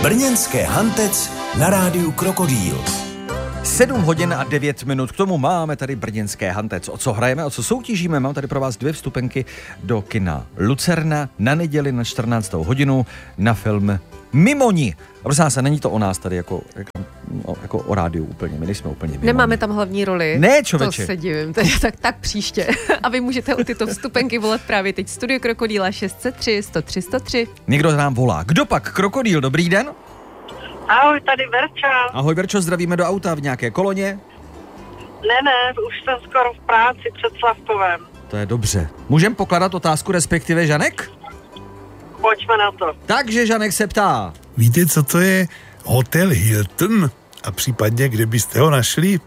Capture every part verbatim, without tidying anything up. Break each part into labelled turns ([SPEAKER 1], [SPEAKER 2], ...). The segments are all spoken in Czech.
[SPEAKER 1] Brněnské Hantec na rádiu Krokodýl.
[SPEAKER 2] sedm hodin a devět minut, k tomu máme tady Brněnské Hantec. O co hrajeme, o co soutěžíme? Mám tady pro vás dvě vstupenky do kina Lucerna na neděli na čtrnáctou hodinu na film Mimoni. Prosím se, není to o nás tady jako, jako, jako o rádiu úplně, my nejsme úplně Mimoni.
[SPEAKER 3] Nemáme tam hlavní roli.
[SPEAKER 2] Ne, člověče.
[SPEAKER 3] To se divím, takže tak, tak příště. A vy můžete o tyto vstupenky volat právě teď. Studio Krokodýla šest set tři, sto tři, sto tři.
[SPEAKER 2] Někdo nám volá. Kdo pak? Krokodýl, dobrý den.
[SPEAKER 4] Ahoj, tady Verča.
[SPEAKER 2] Ahoj Verčo, zdravíme do auta v nějaké koloně.
[SPEAKER 4] Ne, ne, už jsem skoro v práci před Slavkovem.
[SPEAKER 2] To je dobře. Můžeme pokládat otázku, respektive Žanek?
[SPEAKER 4] Pojďme na to.
[SPEAKER 2] Takže Žanek se ptá.
[SPEAKER 5] Víte, co to je Hotel Hilton? A případně, kde byste ho našli?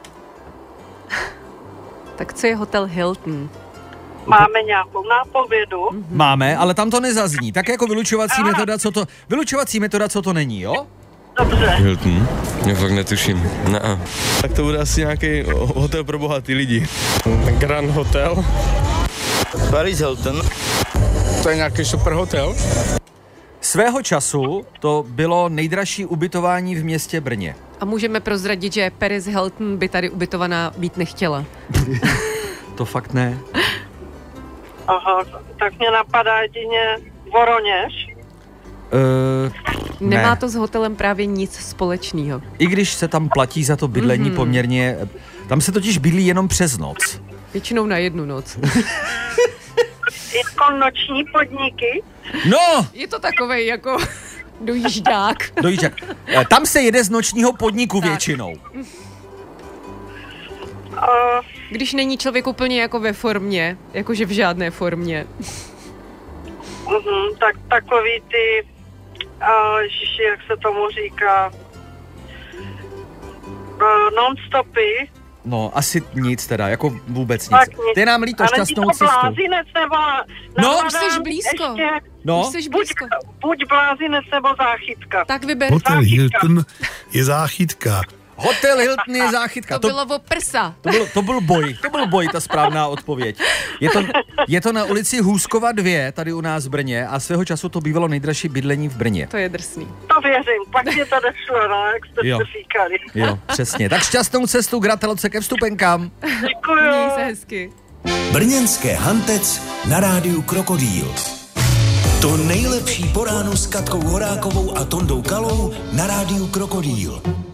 [SPEAKER 3] Tak co je Hotel Hilton?
[SPEAKER 4] Máme nějakou nápovědu.
[SPEAKER 2] Máme, ale tam to nezazní. Tak jako vylučovací metoda, co to... Vylučovací metoda, co to není, jo?
[SPEAKER 4] Dobře.
[SPEAKER 6] Hilton? Já fakt netuším. Ne. Tak to bude asi nějaký hotel pro bohatý lidi. Grand Hotel.
[SPEAKER 7] Paris Hilton.
[SPEAKER 6] To je nějaký super hotel.
[SPEAKER 2] Svého času to bylo nejdražší ubytování v městě Brně.
[SPEAKER 3] A můžeme prozradit, že Paris Hilton by tady ubytovaná být nechtěla.
[SPEAKER 2] To fakt ne.
[SPEAKER 4] Aha, tak mě napadá jedině Voroněž.
[SPEAKER 2] Uh,
[SPEAKER 3] Nemá
[SPEAKER 2] ne.
[SPEAKER 3] to s hotelem právě nic společného.
[SPEAKER 2] I když se tam platí za to bydlení mm-hmm. poměrně... Tam se totiž bydlí jenom přes noc.
[SPEAKER 3] Většinou na jednu noc.
[SPEAKER 4] Jako noční podniky.
[SPEAKER 2] No!
[SPEAKER 3] Je to takovej jako dojížďák.
[SPEAKER 2] Dojížďák. Tam se jede z nočního podniku
[SPEAKER 3] tak.
[SPEAKER 2] většinou.
[SPEAKER 4] Uh,
[SPEAKER 3] Když není člověk úplně jako ve formě, jakože v žádné formě.
[SPEAKER 4] uh-huh, tak takový ty, uh, ježiši, jak se tomu říká, uh, non-stopy.
[SPEAKER 2] No, asi nic teda, jako vůbec nic.
[SPEAKER 4] Tak nic.
[SPEAKER 2] Ty nám líto šťastnou
[SPEAKER 4] to
[SPEAKER 2] cestu.
[SPEAKER 4] blázinec nebo...
[SPEAKER 2] No,
[SPEAKER 3] už jsi blízko.
[SPEAKER 4] Ještě,
[SPEAKER 2] No,
[SPEAKER 3] Už jsi
[SPEAKER 4] buď,
[SPEAKER 3] blízko.
[SPEAKER 4] buď blázinec nebo záchytka.
[SPEAKER 3] Tak vyber.
[SPEAKER 5] Hotel
[SPEAKER 4] záchytka.
[SPEAKER 5] Hilton je záchytka.
[SPEAKER 2] Hotel Hilton je záchytka.
[SPEAKER 3] To bylo o prsa.
[SPEAKER 2] To byl, to byl boj, to byl boj, ta správná odpověď. Je to, je to na ulici Hůskova dva, tady u nás v Brně, a svého času to bývalo nejdražší bydlení v Brně.
[SPEAKER 3] To je drsný.
[SPEAKER 4] To věřím, pak mě to došlo, no, jak jste
[SPEAKER 2] Jo.
[SPEAKER 4] to říkali.
[SPEAKER 2] Jo, přesně. Tak šťastnou cestu, gratulace ke vstupenkám.
[SPEAKER 4] Děkuju.
[SPEAKER 3] Měj se hezky.
[SPEAKER 1] Brněnské Hantec na rádiu Krokodýl. To nejlepší po ránu s Katkou Horákovou a Tondou Kalou na rádiu Krokodýl.